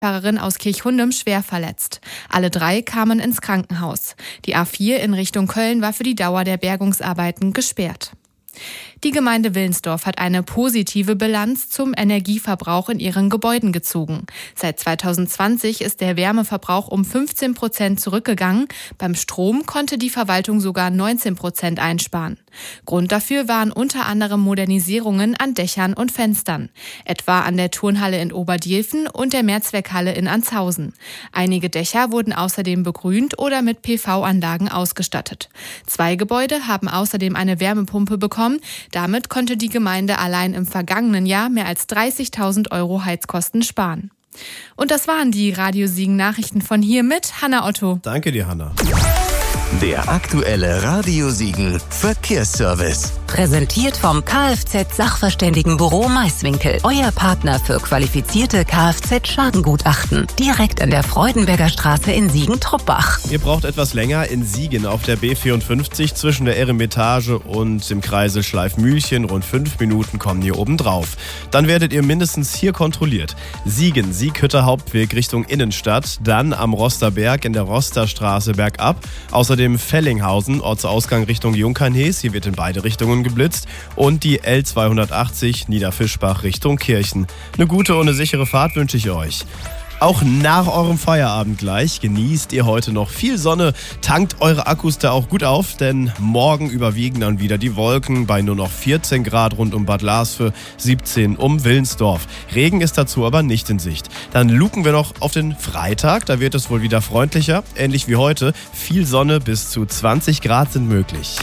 Fahrerin aus Kirchhundem schwer verletzt. Alle 3 kamen ins Krankenhaus. Die A4 in Richtung Köln war für die Dauer der Bergungsarbeiten gesperrt. Die Gemeinde Wilnsdorf hat eine positive Bilanz zum Energieverbrauch in ihren Gebäuden gezogen. Seit 2020 ist der Wärmeverbrauch um 15% zurückgegangen. Beim Strom konnte die Verwaltung sogar 19% einsparen. Grund dafür waren unter anderem Modernisierungen an Dächern und Fenstern, etwa an der Turnhalle in Oberdielfen und der Mehrzweckhalle in Anshausen. Einige Dächer wurden außerdem begrünt oder mit PV-Anlagen ausgestattet. 2 Gebäude haben außerdem eine Wärmepumpe bekommen. Damit konnte die Gemeinde allein im vergangenen Jahr mehr als 30.000 € Heizkosten sparen. Und das waren die Radio Siegen Nachrichten von hier mit Hanna Otto. Danke dir, Hanna. Der aktuelle Radio Siegen Verkehrsservice. Präsentiert vom Kfz-Sachverständigenbüro Maiswinkel. Euer Partner für qualifizierte Kfz-Schadengutachten. Direkt an der Freudenberger Straße in Siegen-Truppach. Ihr braucht etwas länger in Siegen auf der B54 zwischen der Eremitage und dem Kreisel Schleifmühlchen. Rund 5 Minuten kommen hier oben drauf. Dann werdet ihr mindestens hier kontrolliert. Siegen, Sieghütter Hauptweg Richtung Innenstadt. Dann am Rosterberg in der Rosterstraße bergab. Außerdem Fellinghausen, Ortsausgang Richtung Junkernhees. Hier wird in beide Richtungen geblitzt. Und die L280 Niederfischbach Richtung Kirchen. Eine gute und eine sichere Fahrt wünsche ich euch. Auch nach eurem Feierabend gleich genießt ihr heute noch viel Sonne, tankt eure Akkus da auch gut auf, denn morgen überwiegen dann wieder die Wolken bei nur noch 14 Grad rund um Bad Larsve, 17 um Wilnsdorf. Regen ist dazu aber nicht in Sicht. Dann luken wir noch auf den Freitag, da wird es wohl wieder freundlicher, ähnlich wie heute. Viel Sonne, bis zu 20 Grad sind möglich.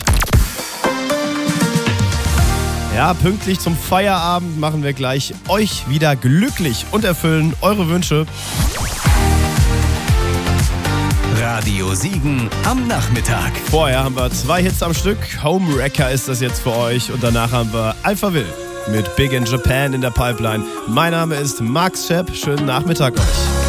Ja, pünktlich zum Feierabend machen wir gleich euch wieder glücklich und erfüllen eure Wünsche. Radio Siegen am Nachmittag. Vorher haben wir 2 Hits am Stück. Homewrecker ist das jetzt für euch. Und danach haben wir Alpha Will mit Big in Japan in der Pipeline. Mein Name ist Max Schepp. Schönen Nachmittag euch.